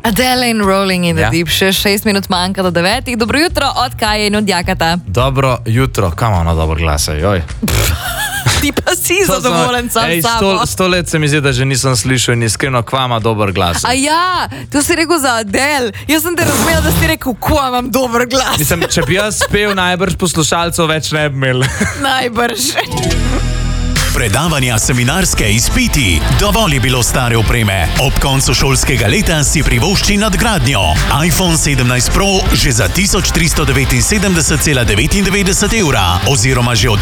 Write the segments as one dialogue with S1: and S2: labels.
S1: Adele in Rolling in the Deep, še 6 minut manjka do 9. Dobro jutro, od Kaje in od Jakata.
S2: Dobro jutro, kam ono dobro glasa, joj.
S1: Ti pa si zadovoljen sam sabo.
S2: 100 let se mi zdi, da že nisem slišal in iskreno, kva ima dober glas.
S1: A ja, to si rekel za Adele. Jaz sem te razumela, da si rekel, kva imam dober glas.
S2: Mislim, če bi jaz spel, najbrž poslušalcev več ne bi imel.
S1: Najbrž.
S3: Predavanja, seminarske, izpiti. Dovolj je bilo stare opreme. Ob koncu šolskega leta si privošči nadgradnjo. iPhone 17 Pro že za 1379,99 evra oziroma že od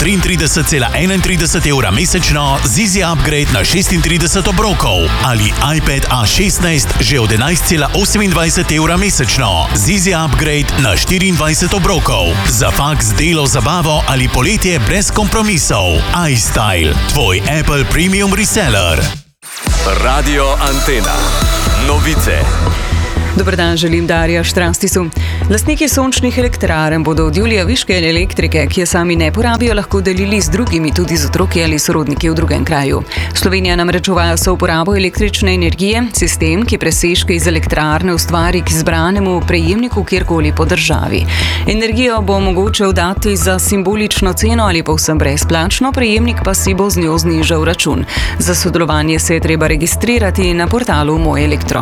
S3: 33,31 evra mesečno z Easy Upgrade na 36 obrokov ali iPad A16 že od 11,28 evra mesečno z Easy Upgrade na 24 obrokov. Za faks, delo, zabavo ali poletje brez kompromisov. iStyle. Tvoj Apple Premium Reseller.
S4: Radio Antena. Novice.
S5: Dober dan, želim Darja Štrastisu. Lastniki sončnih elektrarn bodo od julija viške elektrike, ki je sami ne porabijo, lahko delili z drugimi, tudi z otroki ali sorodniki v drugem kraju. Slovenija namreč uvaja souporabo električne energije, sistem, ki presežke iz elektrarne ustvari k izbranemu prejemniku kjerkoli po državi. Energijo bo mogoče oddati za simbolično ceno ali povsem brezplačno, prejemnik pa si bo z njo znižal račun. Za sodelovanje se je treba registrirati na portalu Moj Elektro.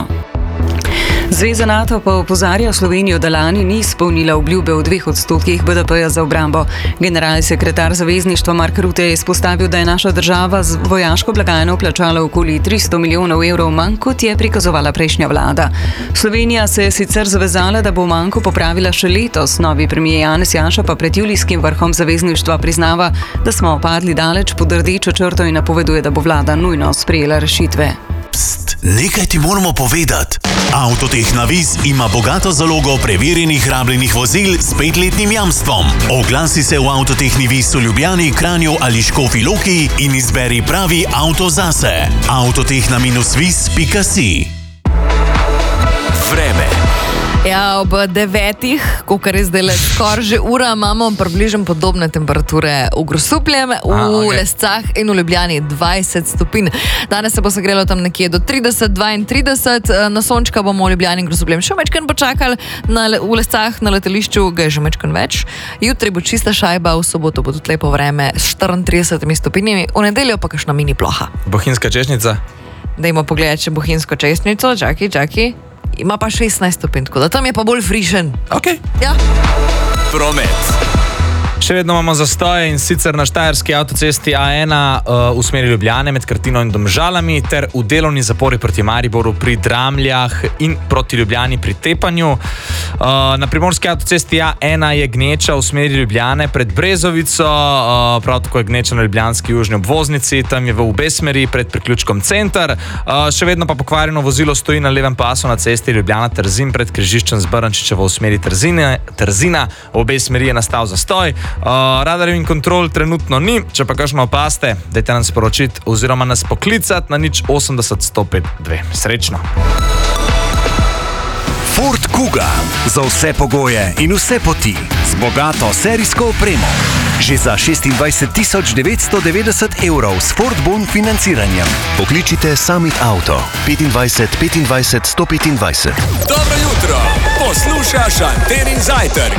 S5: Zveza NATO pa opozarja Slovenijo, da lani ni izpolnila obljube o 2% BDP-ja za obrambo. Generalni sekretar zavezništva Mark Rutte je izpostavil, da je naša država z vojaško blagajno plačala okoli 300 milijonov evrov manj, kot je prikazovala prejšnja vlada. Slovenija se je sicer zavezala, da bo manko popravila še letos. Novi premier Janez Janša pa pred julijskim vrhom zavezništva priznava, da smo padli daleč pod rdečo črto in napoveduje, da bo vlada nujno sprejela rešitve.
S3: Pst, nekaj ti moramo povedati. Avtoteh Navis ima bogato zalogo preverjenih rabljenih vozil s 5-letnim jamstvom. Oglasi se v Avtoteh Navis v Ljubljani, Kranju ali Škofji Loki in izberi pravi avto zase. Avtotehna-vis.si.
S4: Vreme.
S1: Ja, ob 9, kolikor je zdaj skoraj že ura, imamo približno podobne temperature v Grosupljem, v Lescah in v Ljubljani 20 stopinj. Danes se bo segrelo tam nekje do 30-32, na sončka bomo v Ljubljani in Grosupljem še večkrat počakali, v Lescah na letališču ga je že večkrat več. Jutri bo čista šajba, v soboto bo tudi lepo vreme s 34 stopinjami, v nedeljo pa kakšna mini ploha.
S2: Bohinjska češnjica?
S1: Dajmo pogledati še bohinjsko češnjico, čaki. Ima pa 16 stopinj, tako da tam je pa bolj frišen.
S2: Ok.
S1: Ja.
S4: Promet.
S2: Še vedno imamo zastoje in sicer na štajerski avtocesti A1 v smeri Ljubljane med Krtino in Domžalami ter v delovni zapori proti Mariboru pri Dramljah in proti Ljubljani pri Tepanju. Na primorski avtocesti A1 je gneča v smeri Ljubljane pred Brezovico, prav tako je gneča na ljubljanski južni obvoznici, tam je v obe smeri pred priključkom Center. Še vedno pa pokvarjeno vozilo stoji na levem pasu na cesti Ljubljana-Trzin pred križiščem z Brnčičevo v smeri Trzina, v obe smeri je nastal zastoj. Radarjev in kontrol trenutno ni, če pa kakšno opaste, dajte nam sporočiti oziroma nas poklicati na 080 105 2. Srečno!
S4: Ford Kuga. Za vse pogoje in vse poti. Z bogato serijsko opremo. Že za 26 990 evrov s Ford Bon financiranjem. Pokličite Summit Auto 25 25 125. Dobro jutro! Poslušaš Antenin zajtrk.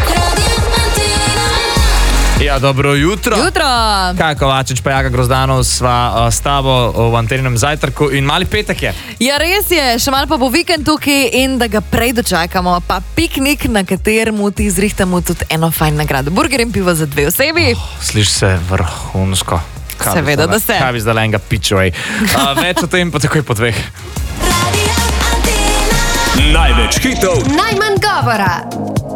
S2: Ja, dobro jutro.
S1: Jutro.
S2: Kaj, Kovačič pa Jaka Grozdanov sva s tabo v Anteninem zajtrku in mali petek je.
S1: Ja, res je, še malo pa bo vikend tukaj in da ga prej dočakamo, pa piknik, na kateremu ti zrihtamo tudi eno fajn nagrado. Burger in pivo za 2 osebi.
S2: Sliši se vrhunsko.
S1: Seveda, da se.
S2: Kaj bi zdaj enega pičuj. Več o tem pa takoj po 2.
S4: Največ hitov.
S6: Najmanj govora.